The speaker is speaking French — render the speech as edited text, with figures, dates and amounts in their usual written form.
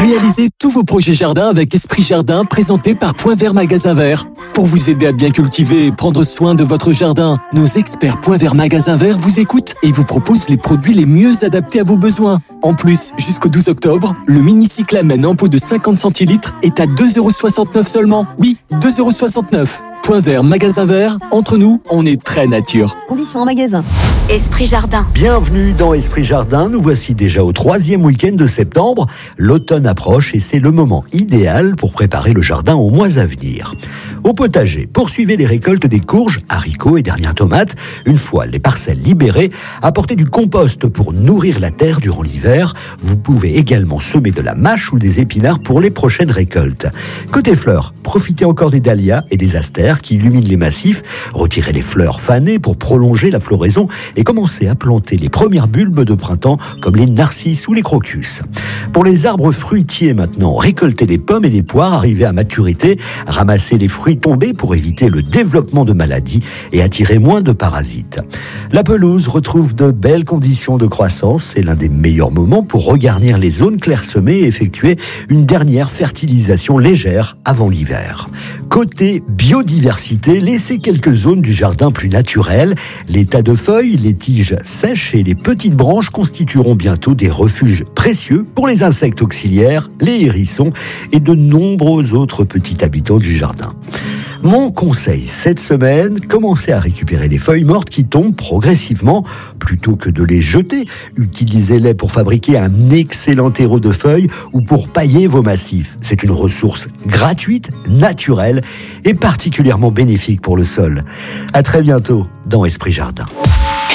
Réalisez tous vos projets jardin avec Esprit Jardin, présenté par Point Vert Magasin Vert. Pour vous aider à bien cultiver et prendre soin de votre jardin, nos experts Point Vert Magasin Vert vous écoutent et vous proposent les produits les mieux adaptés à vos besoins. En plus, jusqu'au 12 octobre, le mini-cyclamen en pot de 50 centilitres est à 2,69 € seulement. Oui, 2,69 €. Point Vert Magasin Vert, entre nous, on est très nature. Conditions en magasin. Esprit Jardin. Bienvenue dans Esprit Jardin. Nous voici déjà au 3e week-end de septembre. L'automne approche et c'est le moment idéal pour préparer le jardin aux mois à venir. Au potager, poursuivez les récoltes des courges, haricots et dernières tomates. Une fois les parcelles libérées, apportez du compost pour nourrir la terre durant l'hiver. Vous pouvez également semer de la mâche ou des épinards pour les prochaines récoltes. Côté fleurs, profitez encore des dahlias et des astères qui illuminent les massifs. Retirez les fleurs fanées pour prolonger la floraison et commencez à planter les premières bulbes de printemps comme les narcisses ou les crocus. Pour les arbres fruitiers maintenant, récoltez des pommes et des poires arrivées à maturité. Ramassez les fruits tombés pour éviter le développement de maladies et attirer moins de parasites. La pelouse retrouve de belles conditions de croissance. C'est l'un des meilleurs moments pour regarnir les zones clairsemées et effectuer une dernière fertilisation légère avant l'hiver. Côté biodiversité, laissez quelques zones du jardin plus naturelles. Les tas de feuilles, les tiges sèches et les petites branches constitueront bientôt des refuges précieux pour les insectes auxiliaires, les hérissons et de nombreux autres petits habitants du jardin. Mon conseil cette semaine, commencez à récupérer les feuilles mortes qui tombent progressivement. Plutôt que de les jeter, utilisez-les pour fabriquer un excellent terreau de feuilles ou pour pailler vos massifs. C'est une ressource gratuite, naturelle et particulièrement bénéfique pour le sol. À très bientôt dans Esprit Jardin.